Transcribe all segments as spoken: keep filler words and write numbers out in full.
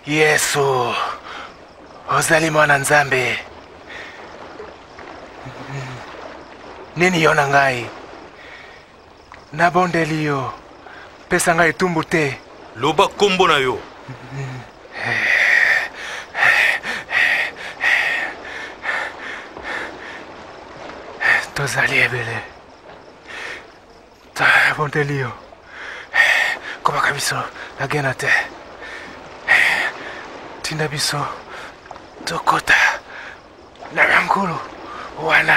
Yesu, ozali mwana Nzambe. Nini yona ngai? Nabondeli yo, pesa ngai tumbu te. Loba kombo na yo. Tozali ebele. Nabondeli yo. Komaka biso nagena te. Tinda biso tokota na ngulu wana.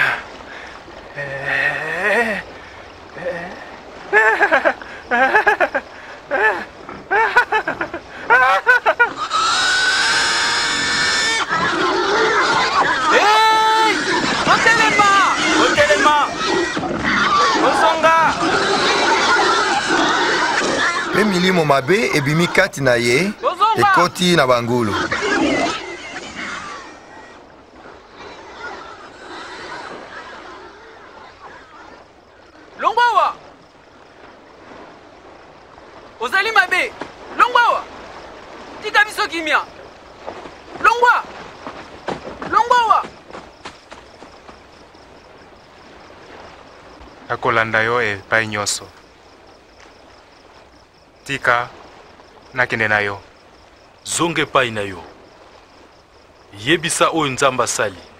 Pe milimo mabe ebimi kati na ye ekoti na bangulu. Longwawa! Ozali mabe! Longwawa! Tika biso kimia! Longwa! Longwawa! Akolanda yo e pai nyoso. Tika nakende na yo. Zonge pai na yo. Yebisa oyo Nzambe asali.